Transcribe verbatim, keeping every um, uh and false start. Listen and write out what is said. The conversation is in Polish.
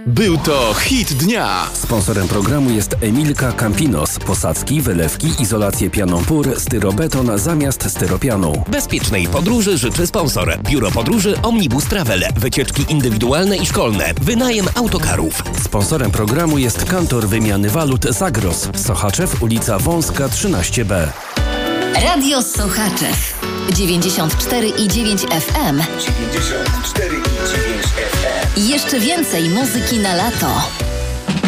Był to hit dnia. Sponsorem programu jest Emilka Campinos. Posadzki, wylewki, izolację pianą pór, styrobeton zamiast styropianu. Bezpiecznej podróży życzy sponsor. Biuro Podróży Omnibus Travel. Wycieczki indywidualne i szkolne. Wynajem autokarów. Sponsorem programu jest Kantor Wymiany Walut Zagros. Sochaczew, ulica Wąska trzynaście B. Radio Sochaczew dziewięćdziesiąt cztery i dziewięć F M. dziewięćdziesiąt cztery i dziewięć F M. Jeszcze więcej muzyki na lato.